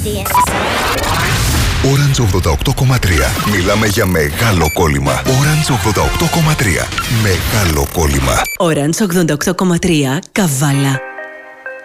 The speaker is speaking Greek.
Orange 88,3. Μιλάμε για μεγάλο κόλλημα. Orange 88,3. Μεγάλο κόλλημα. Orange 88,3. Καβάλα.